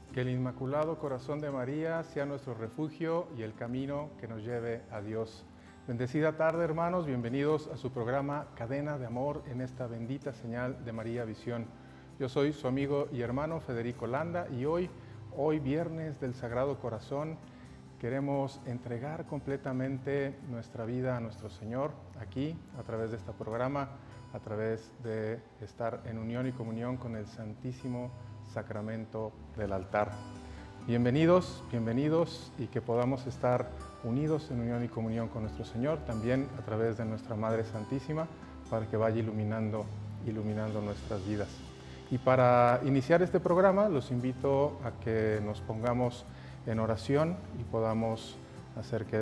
Que el Inmaculado Corazón de María sea nuestro refugio y el camino que nos lleve a Dios. Bendecida tarde, hermanos, bienvenidos a su programa Cadena de Amor en esta bendita señal de María Visión. Yo soy su amigo y hermano Federico Landa y hoy viernes del Sagrado Corazón, queremos entregar completamente nuestra vida a nuestro Señor aquí, a través de este programa, a través de estar en unión y comunión con el Santísimo Sacramento del altar. Bienvenidos y que podamos estar unidos en unión y comunión con nuestro Señor, también a través de nuestra Madre Santísima, para que vaya iluminando nuestras vidas. Y para iniciar este programa, los invito a que nos pongamos en oración y podamos hacer que